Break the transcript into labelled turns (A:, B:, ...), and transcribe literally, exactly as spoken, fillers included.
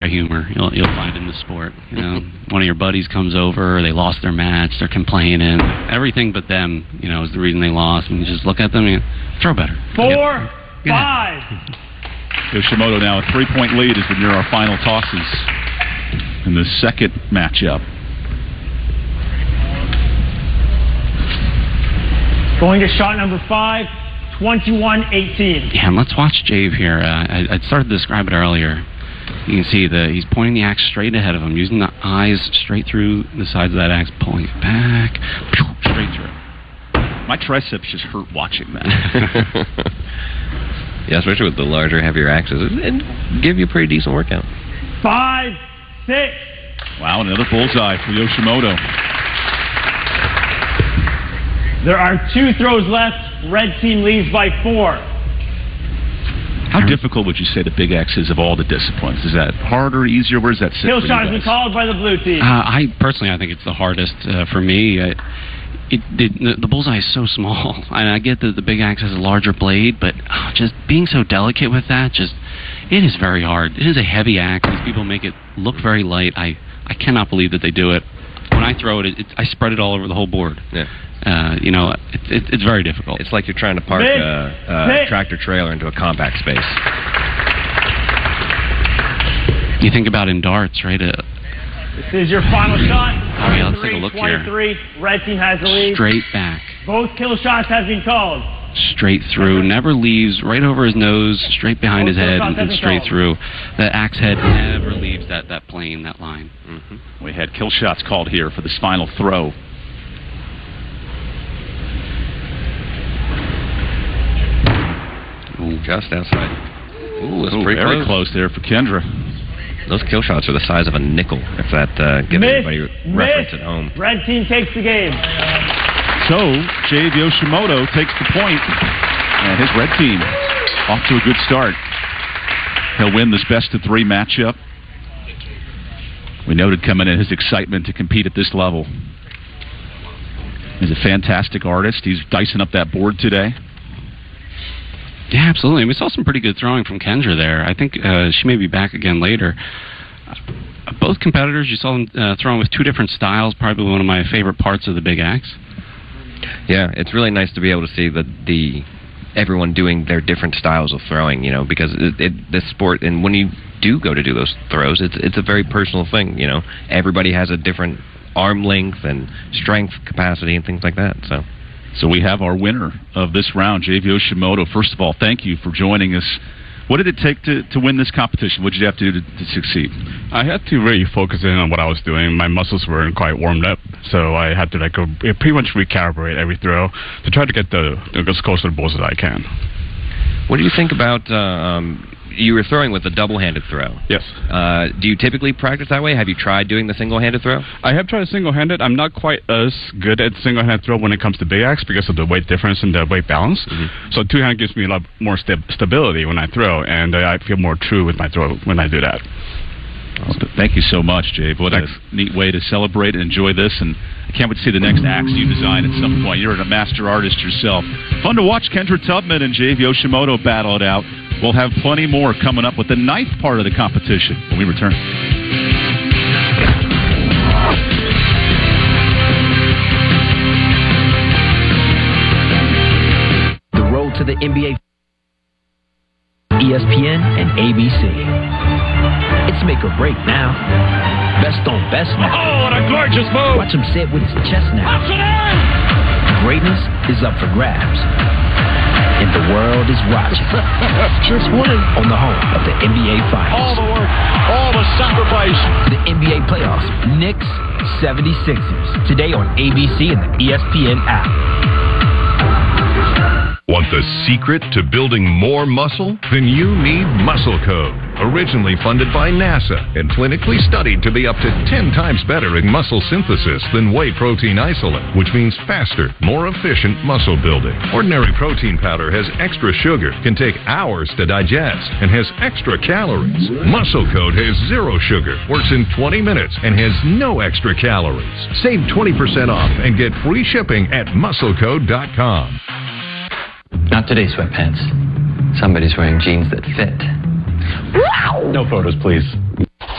A: of humor you'll you'll find in the sport. You know, one of your buddies comes over, they lost their match, they're complaining, everything but them. You know, is the reason they lost, and you just look at them and throw better.
B: Four, get, five.
C: Yoshimoto now a three-point lead as we near our final tosses in the second matchup.
B: Going to shot number five, twenty-one eighteen.
A: Yeah, and let's watch Jave here. Uh, I, I started to describe it earlier. You can see the he's pointing the axe straight ahead of him, using the eyes straight through the sides of that axe, pulling it back, straight through.
C: My triceps just hurt watching that.
D: Yeah, especially with the larger, heavier axes. It give you a pretty decent workout.
B: Five, six.
C: Wow, another bullseye for Yoshimoto.
B: There are two throws left. Red team leads by four.
C: How difficult would you say the Big X is of all the disciplines? Is that harder, easier? Where does that sit?
B: Kill shot has been called by the blue team.
A: Uh, I personally, I think it's the hardest uh, for me. I, it, it, the, the bullseye is so small, and I get that the Big Axe has a larger blade, but uh, just being so delicate with that, just it is very hard. It is a heavy axe. These people make it look very light. I, I cannot believe that they do it. When I throw it, it, it I spread it all over the whole board.
D: Yeah.
A: Uh, you know, it, it, it's very difficult.
D: It's like you're trying to park a, a tractor trailer into a compact space.
A: You think about in darts, right? Uh,
B: this is your final shot.
A: Oh, yeah, let's take a look here.
B: Red team has the lead.
A: Straight back.
B: Both kill shots have been called.
A: Straight through, never leaves, right over his nose, straight behind
B: Both
A: his head,
B: and,
A: and straight
B: called.
A: through. The axe head never leaves that, that plane, that line.
C: Mm-hmm. We had kill shots called here for this final throw.
D: Ooh, just outside. Ooh, that's
C: Ooh,
D: pretty
C: very
D: close.
C: close there for Kendra.
D: Those kill shots are the size of a nickel, if that uh, gives
B: Miss,
D: anybody
B: miss.
D: reference at home.
B: Red team takes the game.
C: So, Jave Yoshimoto takes the point, and his red team off to a good start. He'll win this best-of-three matchup. We noted coming in his excitement to compete at this level. He's a fantastic artist. He's dicing up that board today.
A: Yeah, absolutely. We saw some pretty good throwing from Kendra there. I think uh, she may be back again later. Uh, both competitors, you saw them uh, throwing with two different styles, probably one of my favorite parts of the Big Axe.
D: Yeah, it's really nice to be able to see the, the everyone doing their different styles of throwing, you know, because it, it, this sport, and when you do go to do those throws, it's it's a very personal thing, you know. Everybody has a different arm length and strength capacity and things like that, so...
C: So we have our winner of this round, Jave Yoshimoto. First of all, thank you for joining us. What did it take to, to win this competition? What did you have to do to, to succeed?
E: I had to really focus in on what I was doing. My muscles weren't quite warmed up, so I had to like go, pretty much recalibrate every throw to try to get the, as close to the balls as I can.
D: What do you think about... Uh, um, you were throwing with a double-handed throw.
E: Yes.
D: Uh, do you typically practice that way? Have you tried doing the single-handed throw?
E: I have tried a single-handed. I'm not quite as good at single-handed throw when it comes to Big Axe because of the weight difference and the weight balance. Mm-hmm. So two-handed gives me a lot more st- stability when I throw, and uh, I feel more true with my throw when I do that.
C: Awesome. Thank you so much, Jave. What Thanks. a neat way to celebrate and enjoy this, and I can't wait to see the next axe you design at some point. You're a master artist yourself. Fun to watch Kendra Tubman and Jave Yoshimoto battle it out. We'll have plenty more coming up with the ninth part of the competition when we return.
F: The road to the N B A, E S P N and A B C. It's make or break now. Best on best now.
C: Oh, what a gorgeous move!
F: Watch him say it with his chest now. Greatness is up for grabs. And the world is watching. Just winning on the home of the N B A Finals.
C: All the work, all the sacrifice.
F: The N B A playoffs, Knicks, seventy-sixers. Today on A B C and the E S P N app.
G: Want the secret to building more muscle? Then you need Muscle Code. Originally funded by NASA and clinically studied to be up to ten times better in muscle synthesis than whey protein isolate, which means faster, more efficient muscle building. Ordinary protein powder has extra sugar, can take hours to digest, and has extra calories. Muscle Code has zero sugar, works in twenty minutes, and has no extra calories. Save twenty percent off and get free shipping at muscle code dot com.
H: Not today, sweatpants. Somebody's wearing jeans that fit.
I: Wow! No photos, please.